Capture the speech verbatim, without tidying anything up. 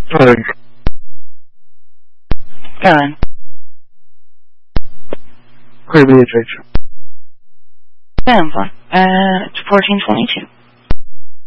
Sorry. Go on. Clear Beatrix. ten, uh, fourteen twenty-two.